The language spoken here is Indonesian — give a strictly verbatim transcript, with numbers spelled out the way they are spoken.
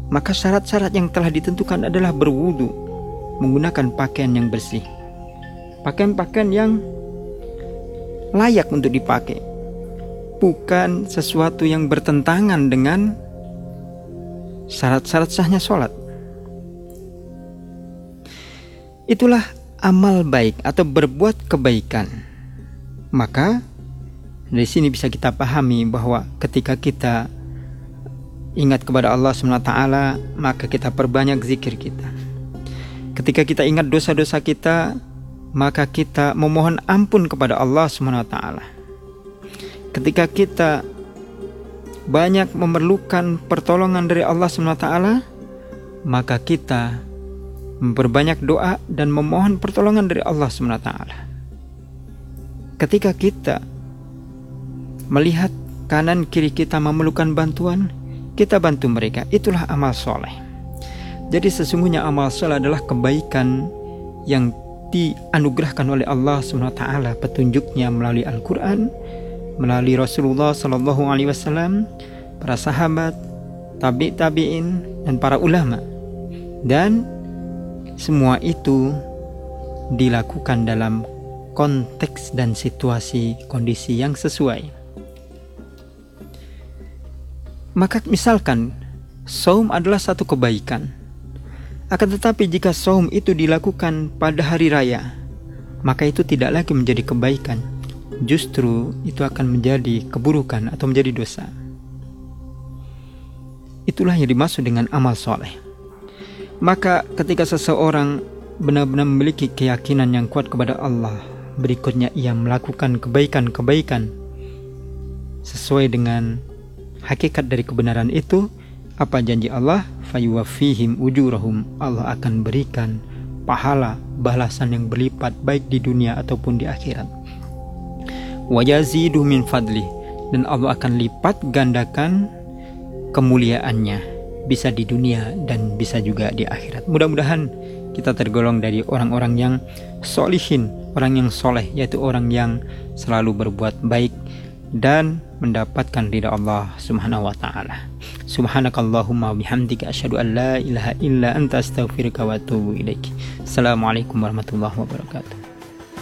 maka syarat-syarat yang telah ditentukan adalah berwudu, menggunakan pakaian yang bersih, pakaian-pakaian yang layak untuk dipakai, bukan sesuatu yang bertentangan dengan syarat-syarat sahnya sholat. Itulah amal baik atau berbuat kebaikan. Maka dari sini bisa kita pahami bahwa ketika kita ingat kepada Allah subhanahu wa taala, maka kita perbanyak zikir kita. Ketika kita ingat dosa-dosa kita, maka kita memohon ampun kepada Allah subhanahu wa taala. Ketika kita banyak memerlukan pertolongan dari Allah subhanahu wa taala, maka kita memperbanyak doa dan memohon pertolongan dari Allah subhanahu wa taala. Ketika kita melihat kanan kiri kita memerlukan bantuan, kita bantu mereka. Itulah amal soleh. Jadi sesungguhnya amal soleh adalah kebaikan yang dianugerahkan oleh Allah subhanahu wa taala, petunjuknya melalui Al-Quran, melalui Rasulullah sallallahu alaihi wasallam, para sahabat, tabi' tabi'in, dan para ulama. Dan semua itu dilakukan dalam konteks dan situasi kondisi yang sesuai. Maka misalkan saum adalah satu kebaikan, akan tetapi jika saum itu dilakukan pada hari raya, maka itu tidak lagi menjadi kebaikan, justru itu akan menjadi keburukan atau menjadi dosa. Itulah yang dimaksud dengan amal soleh. Maka ketika seseorang benar-benar memiliki keyakinan yang kuat kepada Allah, berikutnya ia melakukan kebaikan-kebaikan sesuai dengan hakikat dari kebenaran itu, apa janji Allah? Fayuwaffihim ujurahum, Allah akan berikan pahala balasan yang berlipat baik di dunia ataupun di akhirat. Wa yazidu min fadli, dan Allah akan lipat gandakan kemuliaannya, bisa di dunia dan bisa juga di akhirat. Mudah-mudahan kita tergolong dari orang-orang yang solihin, orang yang soleh, yaitu orang yang selalu berbuat baik dan mendapatkan ridha Allah subhanahu wa ta'ala. Subhanakallahumma bihamdika asyhadu an la ilaha illa anta astaghfiruka wa atubu ilaik. Assalamualaikum warahmatullahi wabarakatuh.